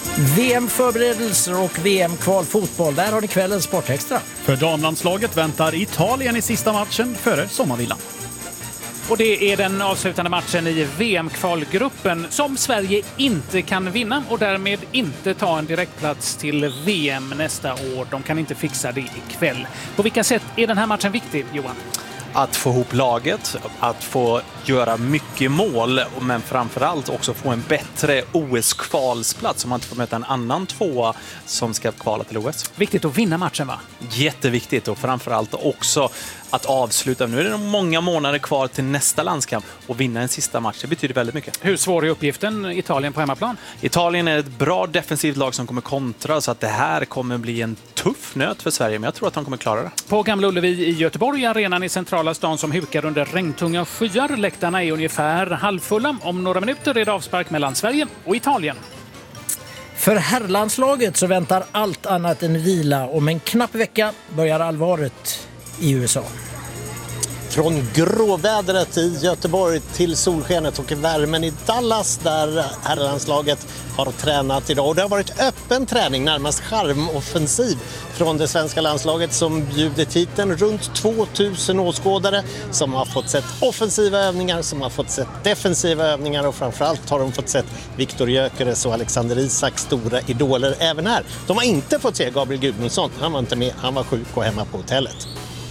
VM-förberedelser och VM-kvalfotboll. Där har ni kvällens Sportextra. För damlandslaget väntar Italien i sista matchen före sommarvilan. Och det är den avslutande matchen i VM-kvalgruppen som Sverige inte kan vinna och därmed inte ta en direktplats till VM nästa år. De kan inte fixa det ikväll. På vilka sätt är den här matchen viktig, Johan? Att få ihop laget, att få göra mycket mål, men framförallt också få en bättre OS-kvalsplats, om man inte får möta en annan tvåa som ska kvala till OS. Viktigt att vinna matchen, va? Jätteviktigt, och framförallt också att avsluta. Nu är det många månader kvar till nästa landskamp, och vinna en sista match, det betyder väldigt mycket. Hur svår är uppgiften Italien på hemmaplan? Italien är ett bra defensivt lag som kommer kontra, så att det här kommer bli en tuff nöt för Sverige, men jag tror att de kommer klara det. På Gamla Ullevi i Göteborg, arenan i centrala stan som hukar under regntunga skyar. Läktarna är ungefär halvfulla. Om några minuter är det avspark mellan Sverige och Italien. För herrlandslaget så väntar allt annat än vila. Om en knapp vecka börjar allvaret i USA. Från gråvädret i Göteborg till solskenet och värmen i Dallas där herrlandslaget har tränat idag. Och det har varit öppen träning, närmast charmoffensiv från det svenska landslaget som bjudit hit runt 2000 åskådare som har fått sett offensiva övningar, som har fått sett defensiva övningar, och framförallt har de fått sett Viktor Gyökeres och Alexander Isaks stora idoler även här. De har inte fått se Gabriel Gudmundsson, han var inte med, han var sjuk och hemma på hotellet.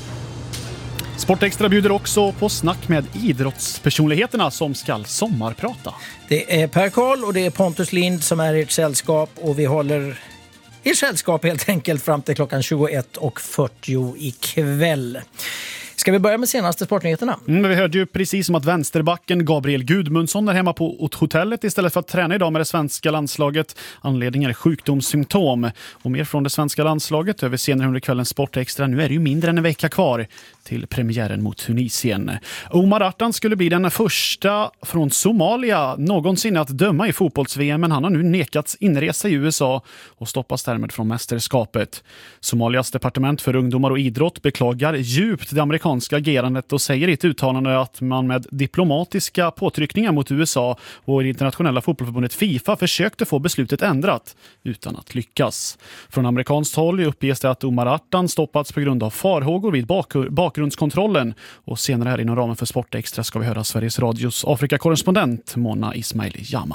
Sportextra bjuder också på snack med idrottspersonligheterna som ska sommarprata. Det är Per Karl och det är Pontus Lind som är ert sällskap, och vi håller i sällskap helt enkelt fram till klockan 21:40 ikväll. Ska vi börja med senaste sportnyheterna? Vi hörde ju precis som att vänsterbacken Gabriel Gudmundsson är hemma på hotellet istället för att träna idag med det svenska landslaget. Anledningen är sjukdomssymptom. Och mer från det svenska landslaget över senare under kvällens Sportextra. Nu är det ju mindre än en vecka kvar till premiären mot Tunisien. Omar Artan skulle bli den första från Somalia någonsin att döma i fotbolls-VM, men han har nu nekats inresa i USA och stoppas därmed från mästerskapet. Somalias departement för ungdomar och idrott beklagar djupt det amerikanska agerandet och säger i ett uttalande att man med diplomatiska påtryckningar mot USA och det internationella fotbollsförbundet FIFA försökte få beslutet ändrat utan att lyckas. Från amerikanskt håll uppges det att Omar Artan stoppats på grund av farhågor vid bakgrundskontrollen, och senare här inom ramen för Sportextra ska vi höra Sveriges Radios Afrikakorrespondent Mona Ismail Jama.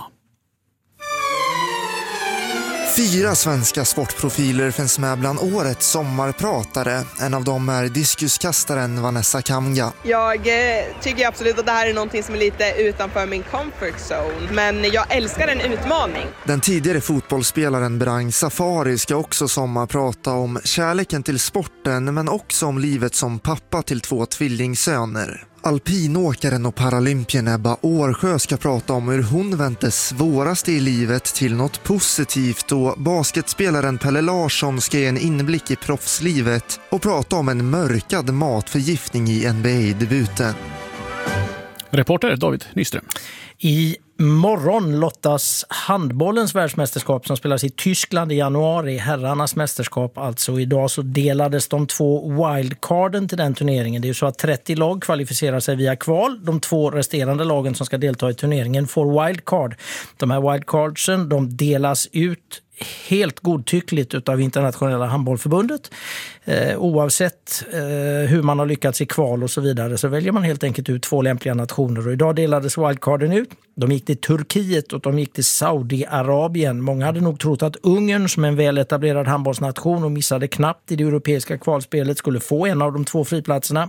4 svenska sportprofiler finns med bland årets sommarpratare. En av dem är diskuskastaren Vanessa Kamga. Jag tycker absolut att det här är någonting som är lite utanför min comfort zone. Men jag älskar en utmaning. Den tidigare fotbollsspelaren Brang Safari ska också sommarprata om kärleken till sporten, men också om livet som pappa till 2 tvillingsöner. Alpinåkaren och paralympien Ebba Årsjö ska prata om hur hon vänt det svåraste i livet till något positivt, och basketspelaren Pelle Larsson ska ge en inblick i proffslivet och prata om en mörkad matförgiftning i NBA-debuten. Reporter David Nyström. I morgon lottas handbollens världsmästerskap som spelas i Tyskland i januari. Herrarnas mästerskap alltså. Idag så delades de 2 wildcarden till den turneringen. Det är ju så att 30 lag kvalificerar sig via kval. De 2 resterande lagen som ska delta i turneringen får wildcard. De här wildcardsen de delas ut helt godtyckligt utav internationella handbollförbundet. Oavsett hur man har lyckats i kval och så vidare, så väljer man helt enkelt ut 2 lämpliga nationer. Och idag delades wildcarden ut. De gick till Turkiet och de gick till Saudiarabien. Många hade nog trott att Ungern, som en väl etablerad handbollsnation och missade knappt i det europeiska kvalspelet, skulle få en av de 2 friplatserna.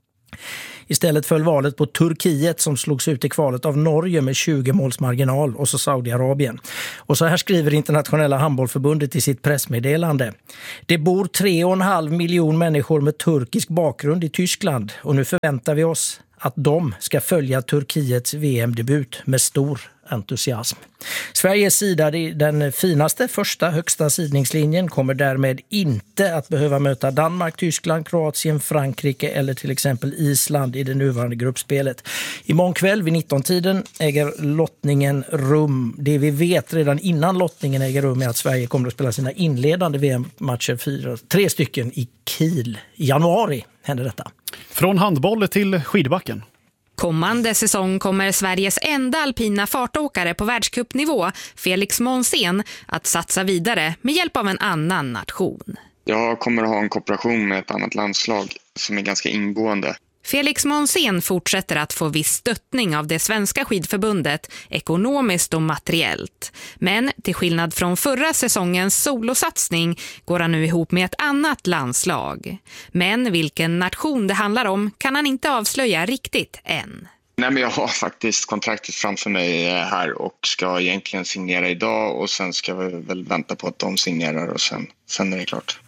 Istället föll valet på Turkiet som slogs ut i kvalet av Norge med 20 måls marginal, och så Saudiarabien. Och så här skriver internationella handbollförbundet i sitt pressmeddelande. Det bor 3,5 miljoner människor med turkisk bakgrund i Tyskland, och nu förväntar vi oss att de ska följa Turkiets VM-debut med stor entusiasm. Sveriges sida, den finaste första högsta sidningslinjen, kommer därmed inte att behöva möta Danmark, Tyskland, Kroatien, Frankrike eller till exempel Island i det nuvarande gruppspelet. Imorgon kväll vid 19-tiden äger lottningen rum. Det vi vet redan innan lottningen äger rum är att Sverige kommer att spela sina inledande VM-matcher 3 stycken i Kiel. I januari händer detta. Från handboll till skidbacken. Kommande säsong kommer Sveriges enda alpina fartåkare på världscupnivå, Felix Månsén, att satsa vidare med hjälp av en annan nation. Jag kommer att ha en kooperation med ett annat landslag som är ganska ingående. Felix Månsén fortsätter att få viss stöttning av det svenska skidförbundet, ekonomiskt och materiellt. Men till skillnad från förra säsongens solosatsning går han nu ihop med ett annat landslag. Men vilken nation det handlar om kan han inte avslöja riktigt än. Nej, men jag har faktiskt kontraktet framför mig här och ska egentligen signera idag och sen ska vi väl vänta på att de signerar och sen är det klart.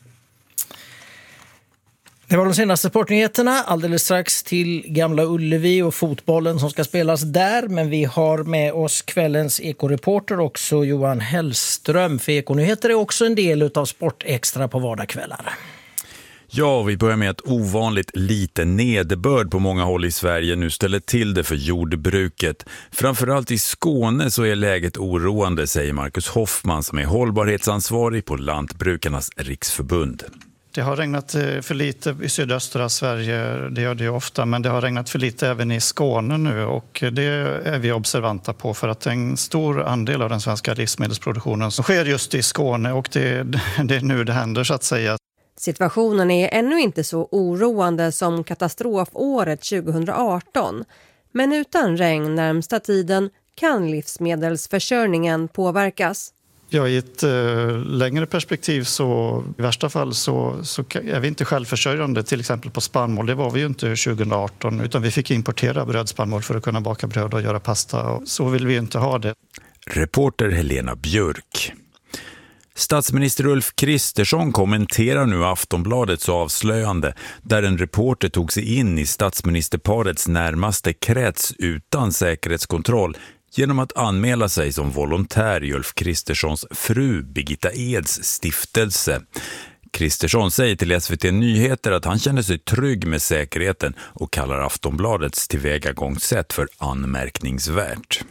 Det var de senaste sportnyheterna. Alldeles strax till Gamla Ullevi och fotbollen som ska spelas där. Men vi har med oss kvällens ekoreporter också, Johan Hellström. För Ekonyheter är också en del av Sportextra på vardagskvällar. Ja, vi börjar med att ovanligt lite nederbörd på många håll i Sverige nu ställer till det för jordbruket. Framförallt i Skåne så är läget oroande, säger Marcus Hoffman som är hållbarhetsansvarig på Lantbrukarnas riksförbund. Det har regnat för lite i sydöstra Sverige, det gör det ofta, men det har regnat för lite även i Skåne nu och det är vi observanta på för att en stor andel av den svenska livsmedelsproduktionen som sker just i Skåne och det är nu det händer så att säga. Situationen är ännu inte så oroande som katastrofåret 2018, men utan regn närmsta tiden kan livsmedelsförsörjningen påverkas. Ja, i ett längre perspektiv så i värsta fall så är vi inte självförsörjande till exempel på spannmål. Det var vi ju inte 2018 utan vi fick importera brödspannmål för att kunna baka bröd och göra pasta. Och så vill vi inte ha det. Reporter Helena Björk. Statsminister Ulf Kristersson kommenterar nu Aftonbladets avslöjande där en reporter tog sig in i statsministerparets närmaste krets utan säkerhetskontroll genom att anmäla sig som volontär i Ulf Kristerssons fru Birgitta Eds stiftelse. Kristersson säger till SVT Nyheter att han känner sig trygg med säkerheten och kallar Aftonbladets tillvägagångssätt för anmärkningsvärt.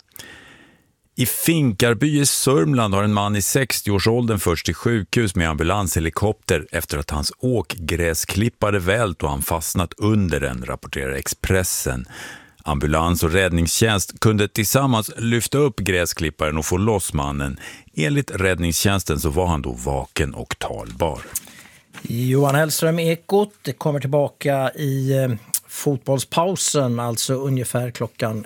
I Finkarby i Sörmland har en man i 60-årsåldern först till sjukhus med ambulanshelikopter efter att hans åkgräsklippare vält och han fastnat under den, rapporterar Expressen. Ambulans och räddningstjänst kunde tillsammans lyfta upp gräsklipparen och få loss mannen. Enligt räddningstjänsten så var han då vaken och talbar. Johan Hellström, Ekot, det kommer tillbaka i fotbollspausen, alltså ungefär klockan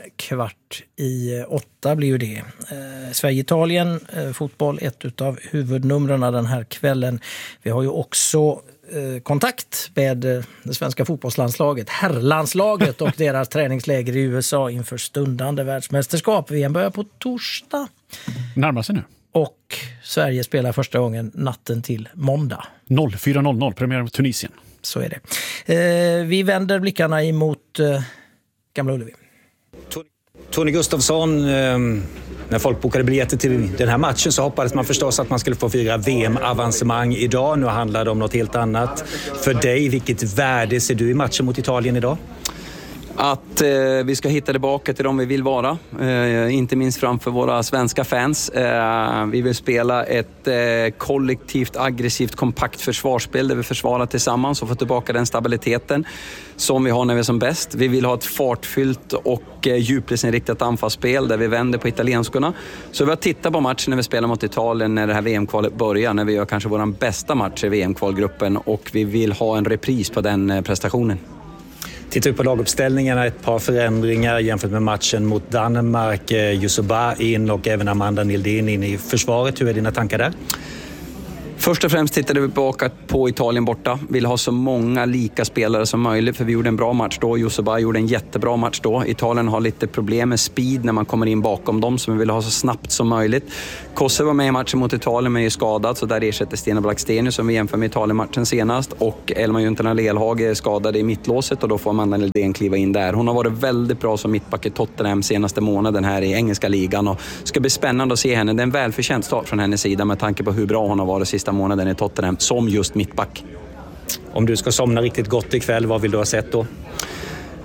7:15 blir ju det. Sverige-Italien, fotboll, ett av huvudnumren den här kvällen. Vi har ju också kontakt med det svenska fotbollslandslaget, herrlandslaget och deras träningsläger i USA inför stundande världsmästerskap. VM börjar på torsdag. Närmar sig nu. Och Sverige spelar första gången natten till måndag. 04:00, premiär mot Tunisien. Så är det. Vi vänder blickarna emot Gamla Ullevi. Tony Gustafsson, när folk bokade biljetter till den här matchen så hoppades man förstås att man skulle få fira VM-avancemang idag. Nu handlar det om något helt annat. För dig, vilket värde ser du i matchen mot Italien idag? Att vi ska hitta tillbaka till dem vi vill vara, inte minst framför våra svenska fans. Vi vill spela ett kollektivt, aggressivt, kompakt försvarsspel där vi försvarar tillsammans och får tillbaka den stabiliteten som vi har när vi är som bäst. Vi vill ha ett fartfyllt och djupledsinriktat anfallsspel där vi vänder på italienskorna. Så vi har tittat på matchen när vi spelar mot Italien när det här VM-kvalet börjar, när vi gör kanske vår bästa match i VM-kvalgruppen och vi vill ha en repris på den prestationen. Tittar vi på laguppställningarna, ett par förändringar jämfört med matchen mot Danmark. Yusuba in och även Amanda Nildin in i försvaret. Hur är dina tankar där? Först och främst tittade vi tillbaka på Italien borta. Vill ha så många lika spelare som möjligt för vi gjorde en bra match då. Yusuba gjorde en jättebra match då. Italien har lite problem med speed när man kommer in bakom dem så vi vill ha så snabbt som möjligt. Kosse var med i matchen mot Italien men är skadad så där ersätter Stina Blackstenius som vi jämför med Italien-matchen senast och Elma Juntana Lelhage är skadad i mittlåset och då får Amanda Nildén kliva in där. Hon har varit väldigt bra som mittback i Tottenham senaste månaden här i engelska ligan och ska bli spännande att se henne. Det är en välförtjänt start från hennes sida med tanke på hur bra hon har varit sista månaden i Tottenham som just mittback. Om du ska somna riktigt gott ikväll, vad vill du ha sett då?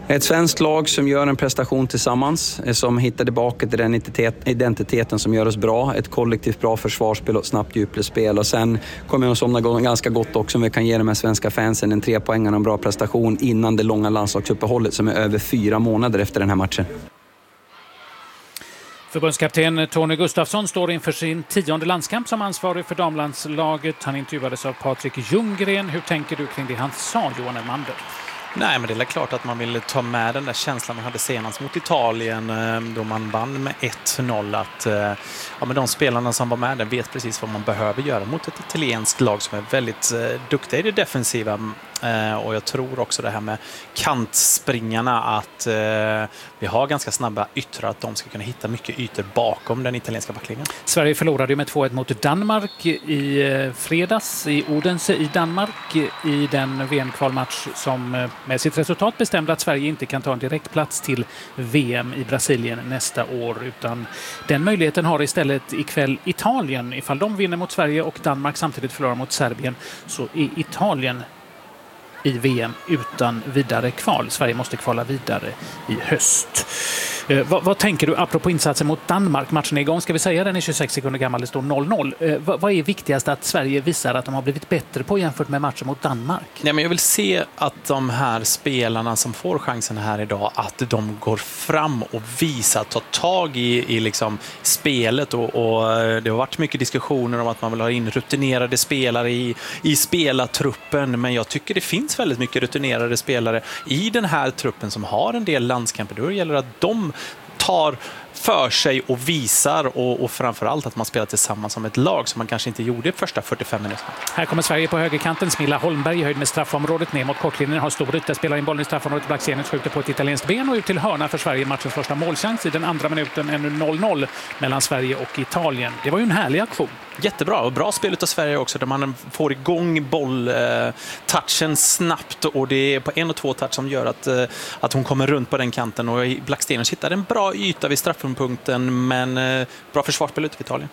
Ett svenskt lag som gör en prestation tillsammans, som hittar tillbaka till den identiteten som gör oss bra. Ett kollektivt bra försvarsspel och ett snabbt djupledsspel. Och sen kommer jag att somna ganska gott också om vi kan ge de här svenska fansen en 3 poäng och en bra prestation innan det långa landslagsuppehållet som är över 4 månader efter den här matchen. Förbundskapten Tony Gustafsson står inför sin 10:e landskamp som ansvarig för damlandslaget. Han intervjuades av Patrik Ljunggren. Hur tänker du kring det han sa, Johan Elmander? Nej, men det är klart att man vill ta med den där känslan man hade senast mot Italien då man vann med 1-0 att men de spelarna som var med där vet precis vad man behöver göra mot ett italienskt lag som är väldigt duktiga i det defensiva. Och jag tror också det här med kantspringarna att vi har ganska snabba yttrar att de ska kunna hitta mycket ytor bakom den italienska backlinjen. Sverige förlorade med 2-1 mot Danmark i fredags i Odense i Danmark i den VM-kvalmatch som med sitt resultat bestämde att Sverige inte kan ta en direktplats till VM i Brasilien nästa år, utan den möjligheten har istället ikväll Italien. Ifall de vinner mot Sverige och Danmark samtidigt förlorar mot Serbien så är Italien i VM utan vidare kval. Sverige måste kvala vidare i höst. Vad tänker du apropå insatsen mot Danmark? Matchen är igång, ska vi säga. Den är 26 sekunder gammal, det står 0-0. Vad är viktigast att Sverige visar att de har blivit bättre på jämfört med matchen mot Danmark? Nej, men jag vill se att de här spelarna som får chansen här idag, att de går fram och visar, tar tag i liksom spelet och det har varit mycket diskussioner om att man vill ha in rutinerade spelare i spelartruppen, men jag tycker det finns väldigt mycket rutinerade spelare i den här truppen som har en del landskamper. Då gäller det att de tar för sig och visar och framförallt att man spelar tillsammans som ett lag som man kanske inte gjorde i första 45 minuterna. Här kommer Sverige på högerkanten. Smilla Holmberg i höjd med straffområdet ner mot kortlinjen, har stor yta, spelar in bollen i straffområdet. Blackstenius skjuter på ett italienskt ben och ut till hörna för Sverige. Matchens första målchans i den andra minuten, ännu 0-0 mellan Sverige och Italien. Det var ju en härlig aktion. Jättebra och bra spel av Sverige också där man får igång bolltouchen snabbt och det är på 1 och 2 touch som gör att hon kommer runt på den kanten och Blackstenius hittar en bra yta vid straffpunkten men bra försvarsspel ut för Italien.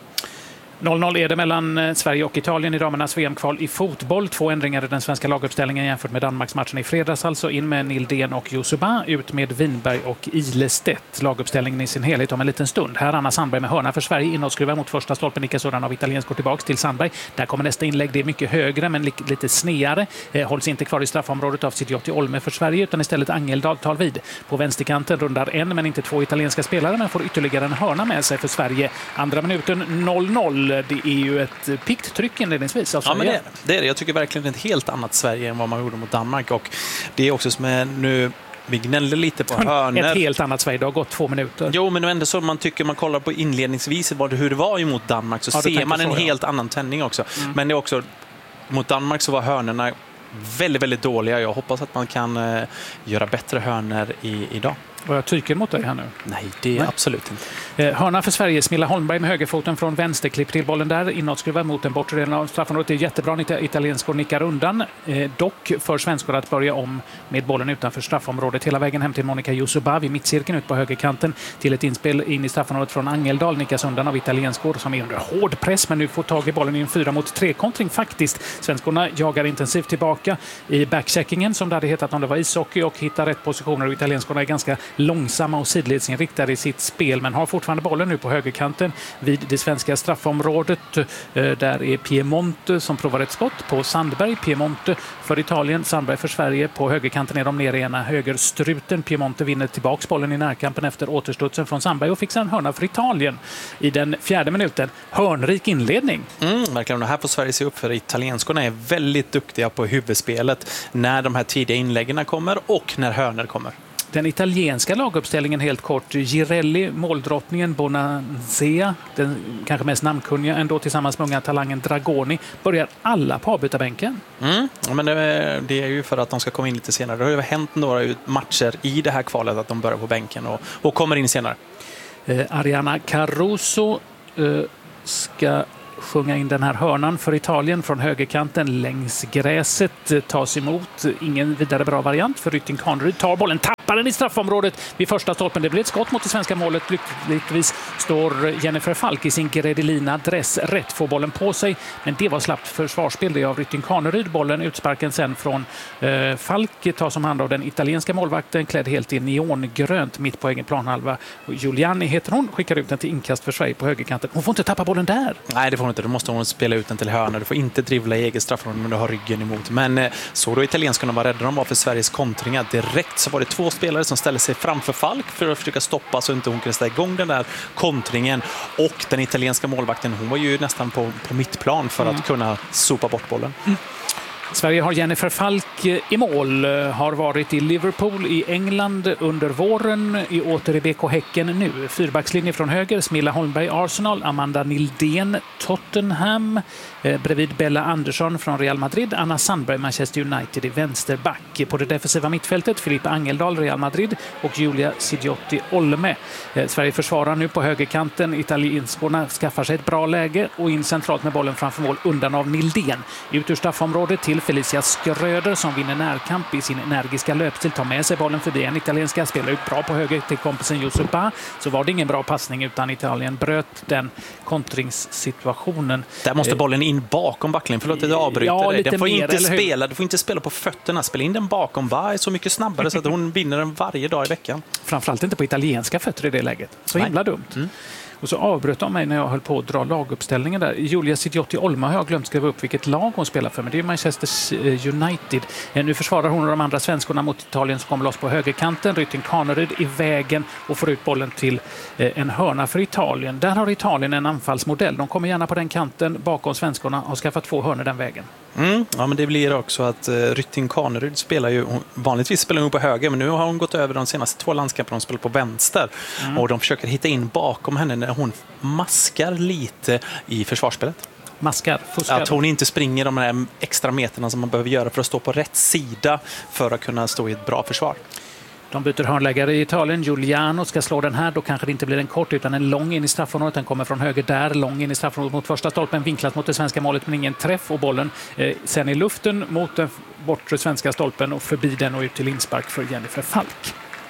0-0 är det mellan Sverige och Italien i damernas VM-kval i fotboll. 2 ändringar i den svenska laguppställningen jämfört med Danmarks matchen i fredags. Alltså in med Nildén och Josuba, ut med Winberg och Ilestedt. Laguppställningen i sin helhet om en liten stund. Här Anna Sandberg med hörna för Sverige. Inåtskruvar mot första stolpen. Nicka sådan av italiensk går tillbaka till Sandberg. Där kommer nästa inlägg. Det är mycket högre men lite sneare. Hålls inte kvar i straffområdet av Sidiotti Olme för Sverige utan istället Angeldal tar vid. På vänsterkanten rundar en men inte 2 italienska spelare men får ytterligare en hörna med sig för Sverige. Andra minuten 0-0. Det är ju ett pikt tryck inledningsvis. Ja, men det är det. Jag tycker verkligen ett helt annat Sverige än vad man gjorde mot Danmark. Och det är också som är nu... Vi gnäller lite på hörner. Ett helt annat Sverige, det har gått 2 minuter. Jo, men ändå så man tycker man kollar på inledningsvis hur det var emot Danmark så ser man en helt annan tändning också. Men det är också mot Danmark så var hörnerna väldigt, väldigt dåliga. Jag hoppas att man kan göra bättre hörner idag. Var jag tycker mot dig här nu? Nej, det är absolut inte. Hörna för Sverige. Smilla Holmberg med högerfoten från vänster. Klipp till bollen där. Inåtskruvar mot den bortre delen av straffområdet. Det är jättebra. Italienskor nickar undan. Dock för svenskor att börja om med bollen utanför straffområdet. Hela vägen hem till Monica Josuba vid mittcirkeln ut på högerkanten. Till ett inspel in i straffområdet från Angeldal. Nickas undan av italienskor som är under hård press men nu får tag i bollen i en 4-mot-3-kontring faktiskt. Svenskorna jagar intensivt tillbaka i backcheckingen som det hade hetat om det var ishockey och hittar rätt positioner. Och italienskorna är ganska långsamma och sidledsinriktade i sitt spel men har fortfarande bollen nu på högerkanten vid det svenska straffområdet. Där är Piemonte som provar ett skott på Sandberg. Piemonte för Italien, Sandberg för Sverige. På högerkanten är de nere i ena högerstruten. Piemonte vinner tillbaks bollen i närkampen efter återstudsen från Sandberg och fixar en hörna för Italien i den 4:e minuten. Hörnrik inledning. Verkligen. Och här får Sverige se upp för italienskorna är väldigt duktiga på huvudspelet när de här tidiga inläggen kommer och när hörnor kommer. Den italienska laguppställningen helt kort. Girelli, måldrottningen, Bonanzea, den kanske mest namnkunniga ändå tillsammans med unga talangen Dragoni. Börjar alla på avbytarbänken? Men det är ju för att de ska komma in lite senare. Det har ju hänt några matcher i det här kvalet att de börjar på bänken och kommer in senare. Ariana Caruso ska sjunga in den här hörnan för Italien från högerkanten längs gräset. Tas emot. Ingen vidare bra variant för Rytting Kaneryd. Tar bollen, tappar den i straffområdet vid första stolpen. Det blir ett skott mot det svenska målet. Lyckligtvis står Jennifer Falk i sin Gredelina-dress rätt, får bollen på sig. Men det var slappt försvarsspel det av Rytting Kaneryd. Bollen utsparken sen från Falk tas om hand av den italienska målvakten klädd helt i neongrönt mitt på egen planhalva. Giuliani heter hon, skickar ut den till inkast för Sverige på högerkanten. Hon får inte tappa bollen där. Nej, det får hon inte. Då måste hon spela ut den till hörna. Du får inte dribbla i eget straffområde, men du har ryggen emot. Men så då italienskarna var rädda de var för Sveriges kontringar. Direkt så var det 2 spelare som ställde sig framför Falk för att försöka stoppa så inte hon kunde ställa igång den där kontringen. Och den italienska målvakten, hon var ju nästan på mittplan för att kunna sopa bort bollen. Sverige har Jennifer Falk i mål, har varit i Liverpool i England under våren, åter i BK Häcken nu. 4-backslinje från höger, Smilla Holmberg Arsenal, Amanda Nildén Tottenham, bredvid Bella Andersson från Real Madrid, Anna Sandberg Manchester United i vänsterback. På det defensiva mittfältet Filippa Angeldal Real Madrid och Julia Sidiotti Olme. Sverige försvarar nu på högerkanten, italienskorna skaffar sig ett bra läge och in centralt med bollen framför mål undan av Nildén. Ut ur straffområdet till Felicia Skröder som vinner närkamp i sin energiska löpstil, tar med sig bollen förbi en italienska, spelar ut bra på höger till kompisen Josupa. Så var det ingen bra passning utan Italien bröt den kontringssituationen. Där måste bollen in bakom backlinjen. Förlåt att jag avbryter dig. Den får mer, inte spela. Du får inte spela på fötterna. Spela in den bakom. Va är så mycket snabbare så att hon vinner den varje dag i veckan. Framförallt inte på italienska fötter i det läget. Så himla dumt. Och så avbröt de mig när jag höll på att dra laguppställningen där. Julia Sidiotti Olma har jag glömt skriva upp vilket lag hon spelar för, men det är Manchester United. Nu försvarar hon och de andra svenskorna mot Italien som kommer loss på högerkanten. Rytting Kaneryd i vägen och får ut bollen till en hörna för Italien. Där har Italien en anfallsmodell. De kommer gärna på den kanten bakom svenskorna och har skaffat 2 hörnor den vägen. Ja, men det blir också att Rytting Kaneryd spelar ju, vanligtvis spelar hon på höger, men nu har hon gått över de senaste 2 landskamperna och spelar på vänster. Och de försöker hitta in bakom henne när hon maskar lite i försvarsspelet. Fuskar. Att hon inte springer de här extra meterna som man behöver göra för att stå på rätt sida för att kunna stå i ett bra försvar. De byter hörnläggare i Italien. Giuliano ska slå den här. Då kanske det inte blir en kort utan en lång in i straffområdet. Den kommer från höger där. Lång in i straffområdet mot första stolpen. Vinklat mot det svenska målet men ingen träff. Och bollen sen i luften mot den bortre svenska stolpen och förbi den och ut till inspark för Jennifer Falk.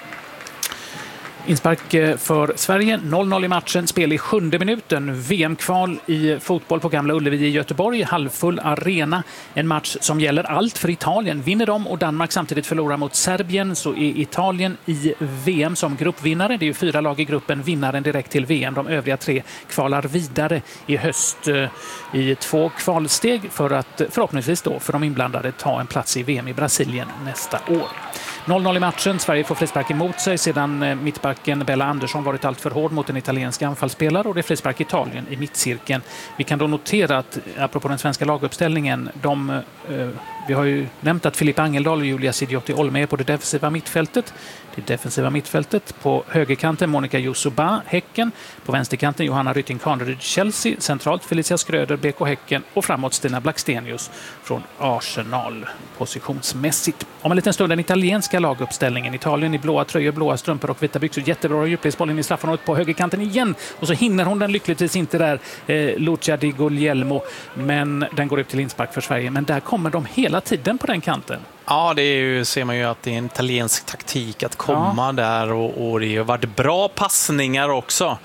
Inspark för Sverige, 0-0 i matchen, spel i 7:e minuten. VM-kval i fotboll på Gamla Ullevi i Göteborg, halvfull arena. En match som gäller allt för Italien. Vinner de och Danmark samtidigt förlorar mot Serbien så är Italien i VM som gruppvinnare. Det är ju 4 lag i gruppen, vinnaren direkt till VM. De övriga 3 kvalar vidare i höst i 2 kvalsteg för att förhoppningsvis då för de inblandade ta en plats i VM i Brasilien nästa år. 0-0 i matchen. Sverige får frispark emot sig sedan mittbacken Bella Andersson varit allt för hård mot en italiensk anfallsspelare och det är frispark Italien i mittcirkeln. Vi kan då notera att, apropå den svenska laguppställningen, vi har ju nämnt att Filippa Angeldal och Julia Sidiotti Olme är på det defensiva mittfältet. Det defensiva mittfältet på högerkanten Monica Josuba, Häcken. På vänsterkanten Johanna Rytting Kaneryd, Chelsea. Centralt Felicia Skröder, BK Häcken. Och framåt Stina Blackstenius från Arsenal positionsmässigt. Om en liten stund den italienska laguppställningen. Italien i blåa tröjor, blåa strumpor och vita byxor. Jättebra djupledsbollen i straffområdet på högerkanten igen. Och så hinner hon den lyckligtvis inte där, Lucia Di Guglielmo. Men den går ut till inspark för Sverige. Men där kommer de hela tiden på den kanten. Ja, det är ju, ser man ju att det är en italiensk taktik att komma där och det har varit bra passningar också.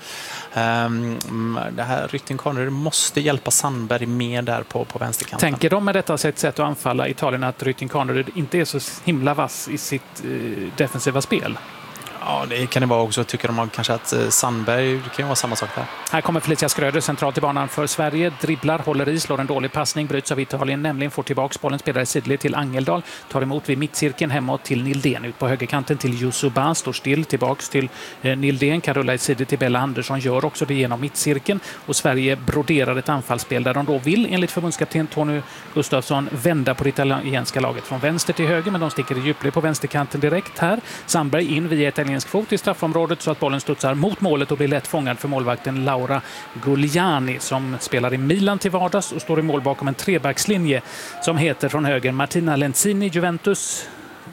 Det här Rytting Kaneryd måste hjälpa Sandberg med där på vänsterkanten. Tänker de med detta sätt att anfalla Italien att Rytting Kaneryd inte är så himla vass i sitt defensiva spel? Ja, det kan det vara också. Tycker de kanske att Sandberg, det kan ju vara samma sak där. Här kommer Felicia Skröder centralt i banan för Sverige. Dribblar, håller i, slår en dålig passning, bryts av Italien, nämligen får tillbaka bollen, spelar i sidled till Angeldal, tar emot vid mittcirkeln hemåt till Nildén, ut på högerkanten till Josuba, står still, tillbaks till Nildén, kan rulla i sidled till Bella Andersson, gör också det genom mittcirkeln och Sverige broderar ett anfallsspel där de då vill, enligt förbundskapten Tony Gustafsson, vända på det italienska laget från vänster till höger, men de sticker i djupled på vänsterkanten direkt här. Sandberg in via italiensk fot i straffområdet så att bollen studsar mot målet och blir lätt fångad för målvakten Laura Giuliani som spelar i Milan till vardags och står i mål bakom en trebackslinje som heter från höger Martina Lenzini, Juventus,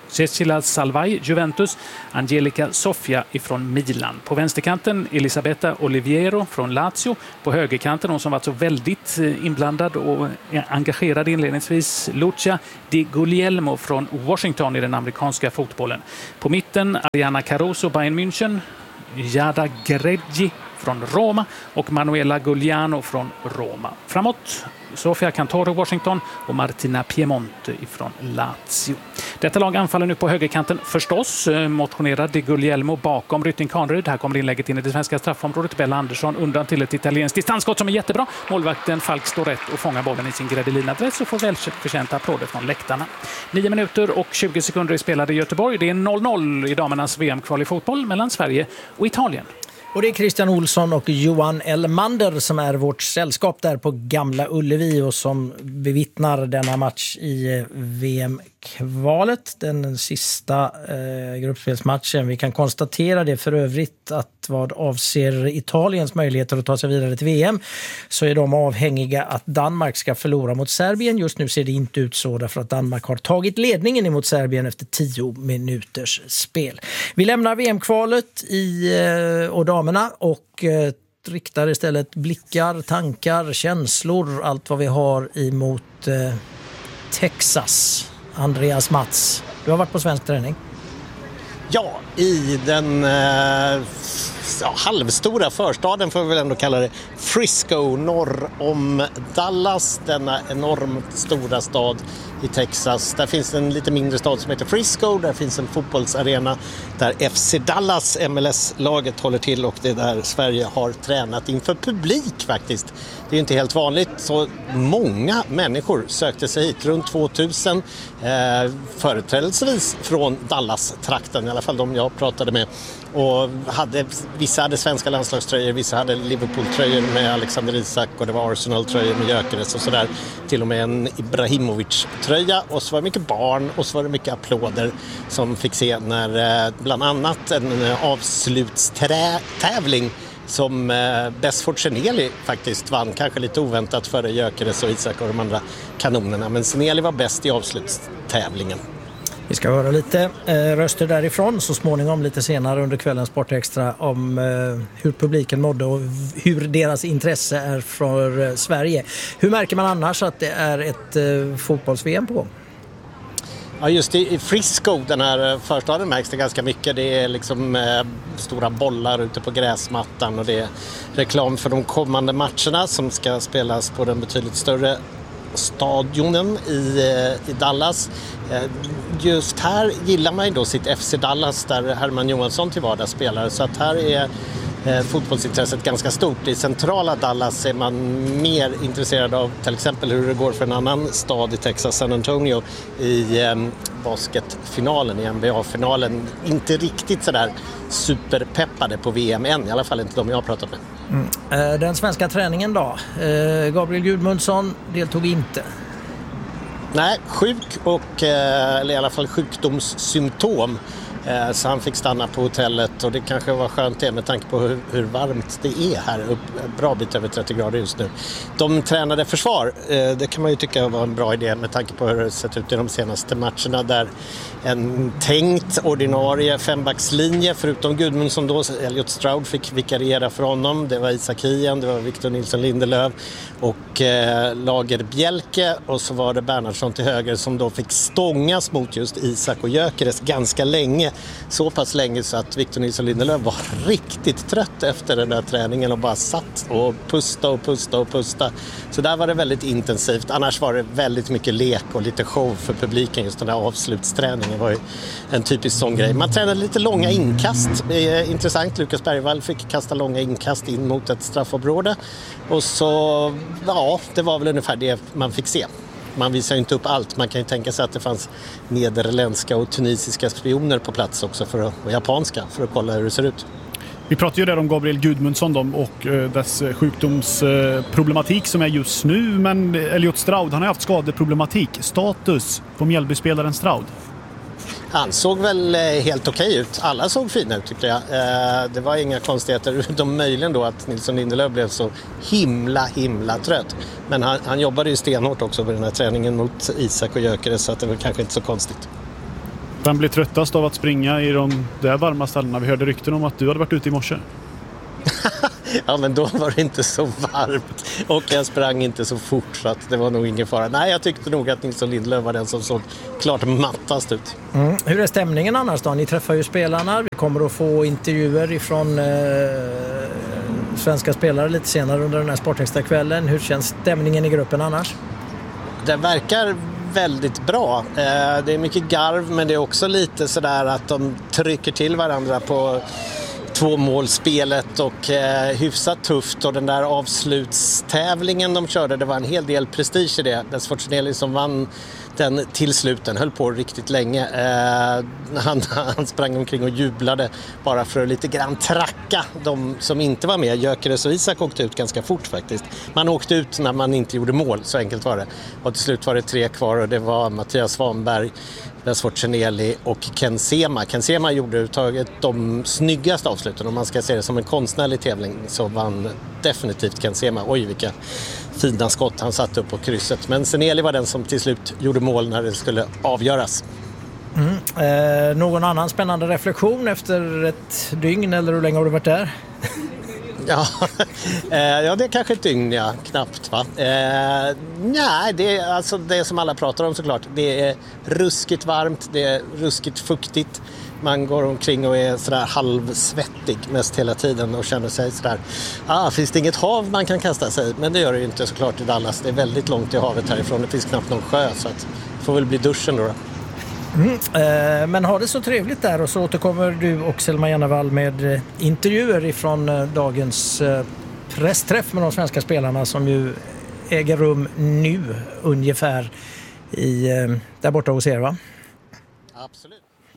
Cecilia Salvai, Juventus, Angelica Sofia ifrån Milan. På vänsterkanten Elisabetta Oliviero från Lazio. På högerkanten, hon som var så väldigt inblandad och engagerad inledningsvis, Lucia Di Guglielmo från Washington i den amerikanska fotbollen. På mitten Ariana Caruso, Bayern München, Jada Greggi från Roma och Manuela Gugliano från Roma. Framåt Sofia Cantoro, Washington och Martina Piemonte ifrån Lazio. Detta lag anfaller nu på högerkanten förstås. Motionerad Di Guglielmo bakom Rytting Kaneryd. Här kommer inlägget in i det svenska straffområdet. Bella Andersson undan till ett italienskt distansskott som är jättebra. Målvakten Falk står rätt och fångar bollen i sin Gredelina-adress och får välförtjänta applåder från läktarna. 9 minuter och 20 sekunder spelade i Göteborg. Det är 0-0 i damernas VM-kval i fotboll mellan Sverige och Italien. Och det är Christian Olsson och Johan Elmander som är vårt sällskap där på Gamla Ullevi och som bevittnar denna match i VM-kvalet. Den sista gruppspelsmatchen. Vi kan konstatera det för övrigt att vad avser Italiens möjligheter att ta sig vidare till VM så är de avhängiga att Danmark ska förlora mot Serbien. Just nu ser det inte ut så därför att Danmark har tagit ledningen emot Serbien efter 10 minuters spel. Vi lämnar VM-kvalet och damerna och riktar istället blickar, tankar, känslor, allt vad vi har emot Texas. Andreas Mats, du har varit på svensk träning. Ja, i den halvstora förstaden får vi väl ändå kalla det, Frisco norr om Dallas, denna enormt stora stad i Texas. Där finns en lite mindre stad som heter Frisco, där finns en fotbollsarena där FC Dallas, MLS-laget, håller till och det är där Sverige har tränat inför publik faktiskt. Det är inte helt vanligt, så många människor sökte sig hit, runt 2000, företrädelsevis från Dallas-trakten, i alla fall de jag pratade med. Och vissa hade svenska landslagströjor, vissa hade Liverpool-tröjor med Alexander Isak och det var Arsenal-tröjor med Gyökeres och sådär. Till och med en Ibrahimovic-tröja, och så var det mycket barn och så var det mycket applåder som fick se när bland annat en avslutstävling som Bess Forseneli faktiskt vann, kanske lite oväntat före Gyökeres och Isak och de andra kanonerna, men Seneli var bäst i avslutstävlingen. Vi ska höra lite röster därifrån så småningom lite senare under kvällens Sportextra om hur publiken mådde och hur deras intresse är för Sverige. Hur märker man annars att det är ett fotbolls-VM på gång? Ja, just i Frisco, den här förstaden, märks det ganska mycket. Det är liksom stora bollar ute på gräsmattan och det är reklam för de kommande matcherna som ska spelas på den betydligt större stadionen i Dallas. Just här gillar man ju då sitt FC Dallas där Herman Johansson till vardags spelar, så att här är fotbollsintresset ganska stort. I centrala Dallas är man mer intresserad av till exempel hur det går för en annan stad i Texas, San Antonio, i basketfinalen, i NBA-finalen. Inte riktigt sådär superpeppade på VM än, i alla fall inte de jag har pratat med. Den svenska träningen då? Gabriel Gudmundsson deltog inte. Nej, sjuk eller i alla fall sjukdomssymptom. Så han fick stanna på hotellet och det kanske var skönt det med tanke på hur varmt det är här upp, bra bit över 30 grader just nu. De tränade försvar, det kan man ju tycka var en bra idé med tanke på hur det sett ut i de senaste matcherna där en tänkt ordinarie fembackslinje förutom Gudmundsson då, Elliot Stroud fick vikariera för honom, det var Isak Hien, det var Victor Nilsson Lindelöf och Lager Bjelke och så var det Bernhardsson till höger som då fick stångas mot just Isak och Gyökeres ganska länge. Så pass länge så att Victor Nilsson Lindelöf var riktigt trött efter den där träningen och bara satt och pusta. Så där var det väldigt intensivt. Annars var det väldigt mycket lek och lite show för publiken. Just den där avslutsträningen var ju en typisk sån grej. Man tränade lite långa inkast. Intressant, Lukas Bergvall fick kasta långa inkast in mot ett straffområde. Och så, ja, det var väl ungefär det man fick se. Man visar ju inte upp allt. Man kan ju tänka sig att det fanns nederländska och tunisiska spioner på plats också och japanska för att kolla hur det ser ut. Vi pratar ju där om Gabriel Gudmundsson och dess sjukdomsproblematik som är just nu, men Elliot Stroud, han har haft skadeproblematik. Status på Mjällbyspelaren Stroud? Han såg väl helt okej ut. Alla såg fina ut tycker jag. Det var inga konstigheter utom möjligen då att Nilsson Lindelöf blev så himla trött. Men han jobbade ju stenhårt också på den här träningen mot Isak och Gyökeres så att det var kanske inte så konstigt. Vem blir tröttast av att springa i de där varma ställena? Vi hörde rykten om att du hade varit ute i morse. Ja, men då var det inte så varmt och jag sprang inte så fort så att det var nog ingen fara. Nej, jag tyckte nog att Nilsson Lindelöf var den som såg klart mattast ut. Hur är stämningen annars då? Ni träffar ju spelarna. Vi kommer att få intervjuer ifrån svenska spelare lite senare under den här Sportextra-kvällen. Hur känns stämningen i gruppen annars? Det verkar väldigt bra. Det är mycket garv, men det är också lite sådär att de trycker till varandra på tvåmålsspelet och hyfsat tufft, och den där avslutstävlingen de körde, det var en hel del prestige i det. Den Sfortunelli som vann den till sluten höll på riktigt länge. Han sprang omkring och jublade bara för att lite grann tracka de som inte var med. Gyökeres och Isak åkte ut ganska fort faktiskt. Man åkte ut när man inte gjorde mål, så enkelt var det. Och till slut var det 3 kvar och det var Mattias Svanberg, Sfortunelli och Ken Sema. Ken Sema gjorde uttaget de snyggaste avsluten. Om man ska se det som en konstnärlig tävling så vann definitivt Ken Sema. Oj, vilka fina skott han satte upp på krysset. Men Seneli var den som till slut gjorde mål när det skulle avgöras. Någon annan spännande reflektion efter ett dygn, eller hur länge har du varit där? Ja, det är kanske ett dygn, ja, knappt va. Nej, det är alltså det som alla pratar om såklart. Det är ruskigt varmt, det är ruskigt fuktigt. Man går omkring och är sådär halvsvettig mest hela tiden och känner sig sådär, finns det inget hav man kan kasta sig i? Men det gör det ju inte såklart i Dallas. Det är väldigt långt till havet härifrån, det finns knappt någon sjö, så att det får väl bli duschen då. Men har det så trevligt där, och så återkommer du och Selma Jannevall med intervjuer ifrån dagens pressträff med de svenska spelarna som ju äger rum nu ungefär där borta hos er, va? Absolut.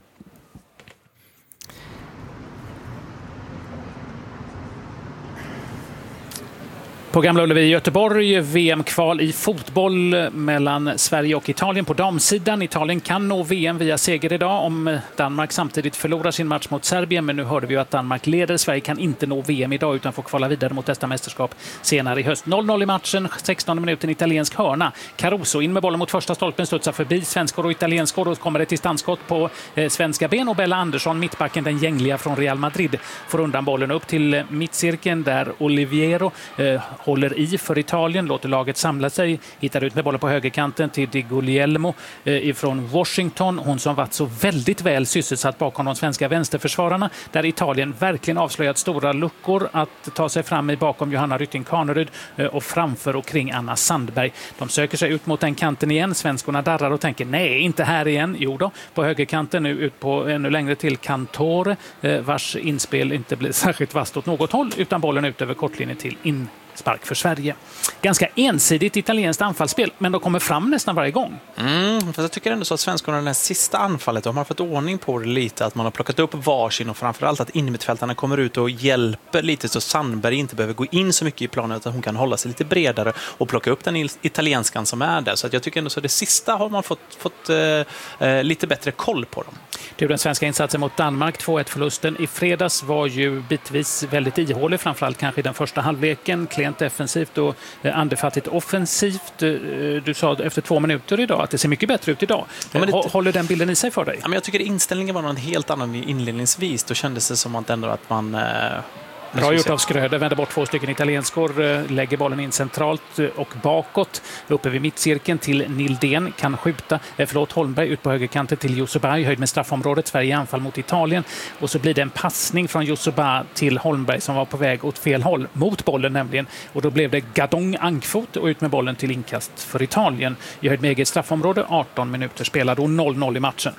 På Gamla Ullevi i Göteborg, VM-kval i fotboll mellan Sverige och Italien på damsidan. Italien kan nå VM via seger idag om Danmark samtidigt förlorar sin match mot Serbien. Men nu hörde vi ju att Danmark leder. Sverige kan inte nå VM idag utan får kvala vidare mot nästa mästerskap senare i höst. 0-0 i matchen, 16 minuten italiensk hörna. Caruso in med bollen mot första stolpen, studsar förbi svenskor och italienskor, och kommer ett distansskott på svenska ben, och Bella Andersson, mittbacken, den gängliga från Real Madrid, får undan bollen upp till mittcirkeln där Oliviero håller i för Italien, låter laget samla sig, hittar ut med bollen på högerkanten till Di Guglielmo ifrån Washington, hon som varit så väldigt väl sysselsatt bakom de svenska vänsterförsvararna, där Italien verkligen avslöjat stora luckor att ta sig fram i bakom Johanna Rytting Kaneryd och framför och kring Anna Sandberg. De söker sig ut mot den kanten igen, svenskorna darrar och tänker nej, inte här igen. Jo då, på högerkanten nu ut på ännu längre till Cantore, vars inspel inte blir särskilt vast åt något håll, utan bollen ut över kortlinjen till spark för Sverige. Ganska ensidigt italienskt anfallsspel, men de kommer fram nästan varje gång. För jag tycker ändå så att svenskarna i det sista anfallet, de har fått ordning på det lite, att man har plockat upp varsin, och framförallt att innermittfältarna kommer ut och hjälper lite så Sandberg inte behöver gå in så mycket i planen, utan hon kan hålla sig lite bredare och plocka upp den italienskan som är där. Så att jag tycker ändå så att det sista har man fått lite bättre koll på dem. Det är den svenska insatsen mot Danmark, 2-1-förlusten i fredags var ju bitvis väldigt ihålig, framförallt kanske i den första halvleken, klent defensivt och andefattigt offensivt. Du sa efter 2 minuter idag att det ser mycket bättre ut idag. Håller den bilden i sig för dig? Ja, men jag tycker inställningen var någon helt annan inledningsvis. Då kändes det som att man... Bra gjort av Skröder, vänder bort 2 stycken italienskor, lägger bollen in centralt och bakåt, uppe vid mittcirkeln till Nildén, kan skjuta, Holmberg ut på högerkanten till Youssoubay, höjd med straffområdet, Sverige i anfall mot Italien, och så blir det en passning från Youssoubay till Holmberg som var på väg åt fel håll, mot bollen nämligen, och då blev det Gadong ankfot och ut med bollen till inkast för Italien. I höjd med eget straffområde, 18 minuter spelade och 0-0 i matchen.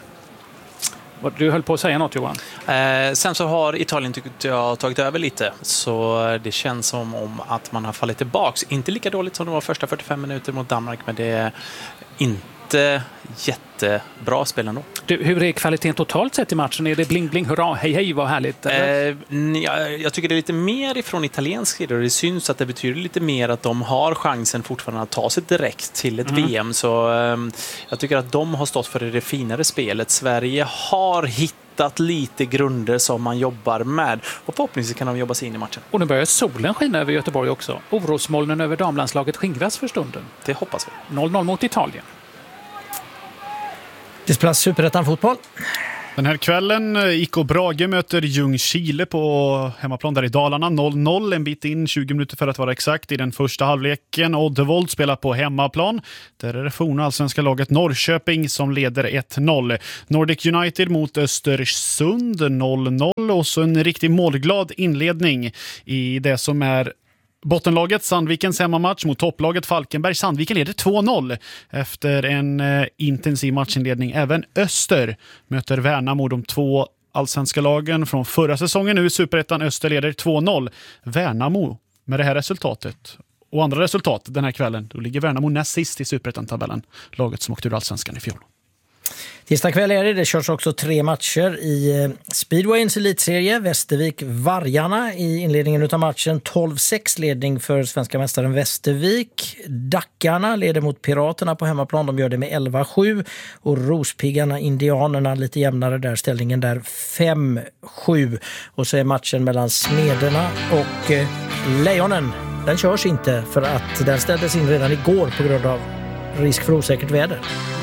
Du höll på att säga något, Johan. Sen så har Italien tagit över lite. Så det känns som om att man har fallit tillbaks. Inte lika dåligt som det var första 45 minuter mot Danmark, men det är inte jättebra spel ändå. Hur är kvaliteten totalt sett i matchen? Är det bling bling, hurra, hej hej, vad härligt? Jag tycker det är lite mer ifrån italiensk sida, och det syns att det betyder lite mer att de har chansen fortfarande att ta sig direkt till ett VM. Så jag tycker att de har stått för det finare spelet. Sverige har hittat lite grunder som man jobbar med, och förhoppningsvis kan de jobba sig in i matchen. Och nu börjar solen skina över Göteborg också. Orosmolnen över damlandslaget skingras för stunden. Det hoppas vi. 0-0 mot Italien. Det spelas Superettan-fotboll. Den här kvällen IK Brage möter Ljungskile på hemmaplan där i Dalarna. 0-0, en bit in, 20 minuter för att vara exakt i den första halvleken. Oddevold spelar på hemmaplan. Där är det forna allsvenska laget Norrköping som leder 1-0. Nordic United mot Östersund 0-0 och så en riktigt målglad inledning i det som är bottenlaget Sandvikens hemmamatch mot topplaget Falkenberg. Sandviken leder 2-0 efter en intensiv matchinledning. Även Öster möter Värnamo, de två allsvenska lagen från förra säsongen. Nu i Superettan. Öster leder 2-0. Värnamo med det här resultatet och andra resultat den här kvällen. Då ligger Värnamo näst sist i Superettan-tabellen. Laget som åkte ur allsvenskan i fjol. Tisdag kväll är det körs också 3 matcher i Speedwayens elitserie. Västervik-Vargarna i inledningen av matchen. 12-6 ledning för svenska mästaren Västervik. Dackarna leder mot Piraterna på hemmaplan. De gör det med 11-7. Och Rospiggarna, Indianerna, lite jämnare där. Ställningen där 5-7. Och så är matchen mellan Smederna och Lejonen. Den körs inte för att den ställdes in redan igår på grund av risk för osäkert väder.